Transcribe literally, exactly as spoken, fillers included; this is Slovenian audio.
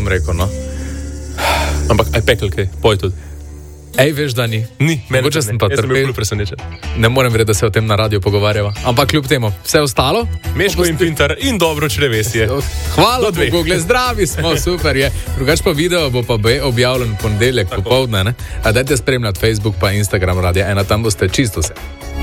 bom rekel, no. Ampak aj pekel kaj, poj tudi. Ej, veš, da ni. Ni, meni Mogoče tudi sem ne. pa Jaz sem bil trpel. ful presenečen. Ne morem verjeti, da se o tem na radiju pogovarjava. Ampak kljub temu, vse ostalo? Meško in Pintar in dobro črevesje. Hvala Do dveh. Bogu, gle, zdravi smo, super je. Drugač pa video bo pa be objavljen v ponedeljek popoldne, ne? A dajte spremljati Facebook pa Instagram radia ena, tam boste čisto vse.